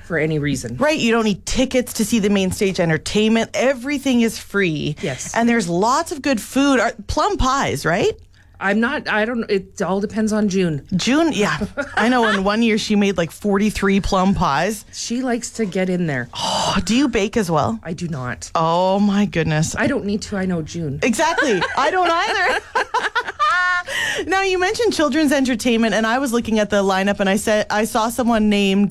for any reason. Right. You don't need tickets to see the main stage entertainment. Everything is free. Yes. And there's lots of good food. Plum pies, right? I don't, it all depends on June. June, yeah. I know in one year she made like 43 plum pies. She likes to get in there. Oh, do you bake as well? I do not. Oh my goodness. I don't need to. I know June. Exactly. I don't either. Now, you mentioned children's entertainment, and I was looking at the lineup, and I saw someone named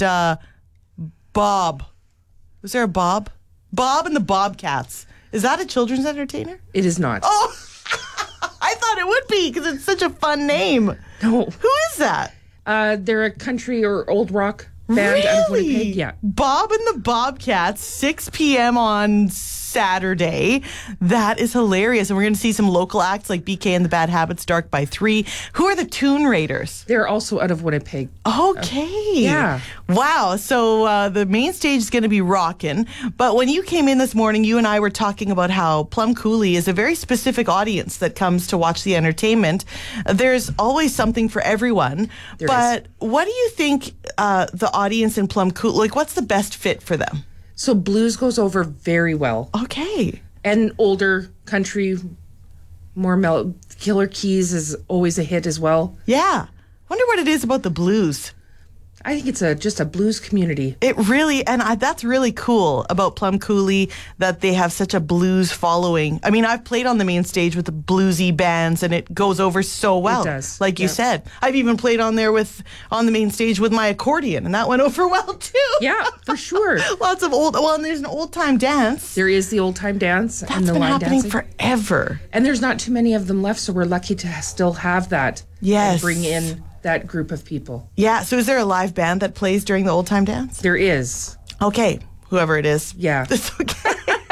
Bob. Was there a Bob? Bob and the Bobcats. Is that a children's entertainer? It is not. Oh, I thought it would be because it's such a fun name. No. Who is that? They're a country or old rock band out of Winnipeg. Yeah. Bob and the Bobcats, 6 p.m. on Saturday. That is hilarious. And we're going to see some local acts like BK and the Bad Habits, Dark by 3. Who are the Toon Raiders? They're also out of Winnipeg. Okay. Yeah. Wow. So the main stage is going to be rocking. But when you came in this morning, you and I were talking about how Plum Coulee is a very specific audience that comes to watch the entertainment. There's always something for everyone. There but what do you think the audience in Plum Coulee, like what's the best fit for them? So blues goes over very well. Okay. And older country, more mellow. Killer Keys is always a hit as well. Yeah. Wonder what it is about the blues. I think it's just a blues community. It really, and that's really cool about Plum Coulee, that they have such a blues following. I mean, I've played on the main stage with the bluesy bands, and it goes over so well. It does. Like you said. I've even played on the main stage with my accordion, and that went over well too. Yeah, for sure. Lots of and there's an old time dance. There is the old time dance That's and the been line happening dancing. forever. And there's not too many of them left, so we're lucky to still have that. Yes. And bring in that group of people. Yeah, so is there a live band that plays during the old time dance? There is. Okay, whoever it is. Yeah. It's okay.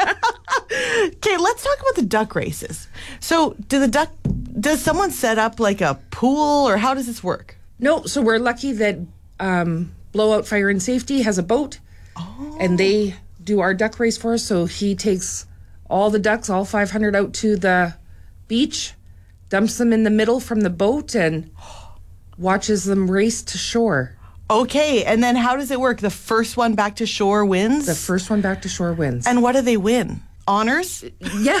Okay, let's talk about the duck races. So does someone set up like a pool, or how does this work? No, so we're lucky that Blowout Fire and Safety has a boat, and they do our duck race for us. So he takes all the ducks, all 500, out to the beach, dumps them in the middle from the boat, and watches them race to shore. Okay, and then how does it work? The first one back to shore wins? The first one back to shore wins. And what do they win? Honors? Yeah.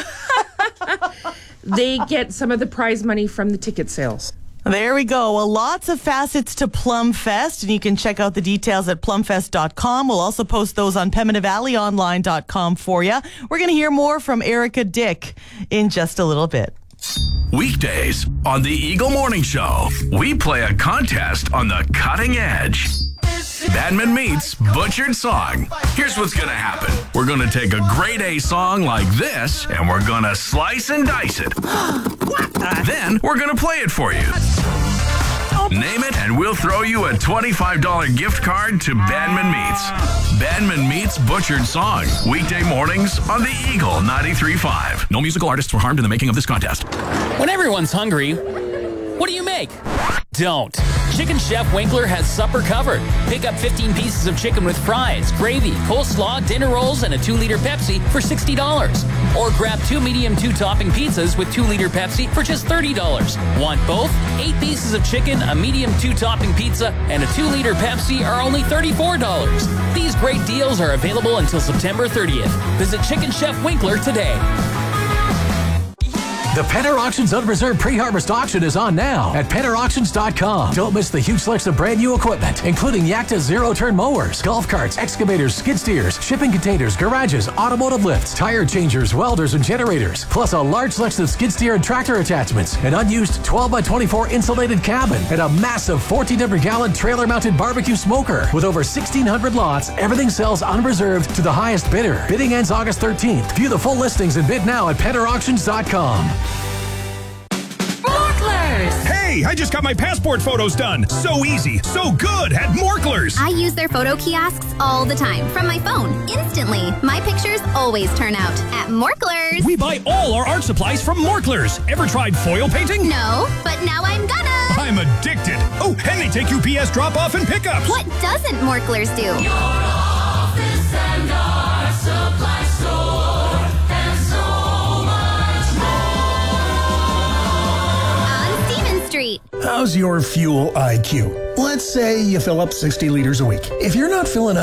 They get some of the prize money from the ticket sales. There we go. Well, lots of facets to Plum Fest, and you can check out the details at plumfest.com. We'll also post those on PembinaValleyOnline.com for you. We're going to hear more from Erica Dick in just a little bit. Weekdays on the Eagle Morning Show, we play a contest on the cutting edge. Badman meets Butchered Song. Here's what's going to happen. We're going to take a grade A song like this, and we're going to slice and dice it. Then we're going to play it for you. Name it, and we'll throw you a $25 gift card to Badman Meats. Badman Meets Butchered Song. Weekday mornings on the Eagle 93.5. No musical artists were harmed in the making of this contest. When everyone's hungry, what do you make? Don't. Chicken Chef Winkler has supper covered. Pick up 15 pieces of chicken with fries, gravy, coleslaw, dinner rolls, and a 2-liter Pepsi for $60. Or grab 2 medium 2-topping pizzas with 2-liter Pepsi for just $30. Want both? 8 pieces of chicken, a medium 2-topping pizza, and a 2-liter Pepsi are only $34. These great deals are available until September 30th. Visit Chicken Chef Winkler today. The Penner Auctions Unreserved Pre-Harvest Auction is on now at PennerAuctions.com. Don't miss the huge selection of brand new equipment, including Yakta zero-turn mowers, golf carts, excavators, skid steers, shipping containers, garages, automotive lifts, tire changers, welders, and generators, plus a large selection of skid steer and tractor attachments, an unused 12x24 insulated cabin, and a massive 1,400-gallon trailer-mounted barbecue smoker. With over 1,600 lots, everything sells unreserved to the highest bidder. Bidding ends August 13th. View the full listings and bid now at PennerAuctions.com. Hey, I just got my passport photos done. So easy, so good at Morklers. I use their photo kiosks all the time from my phone, instantly. My pictures always turn out at Morklers. We buy all our art supplies from Morklers. Ever tried foil painting? No, but now I'm gonna. I'm addicted. Oh, and they take UPS drop-off and pickups. What doesn't Morklers do? Your office and art supply store, and so much more. On Stevens Street. How's your fuel IQ? Let's say you fill up 60 liters a week. If you're not filling up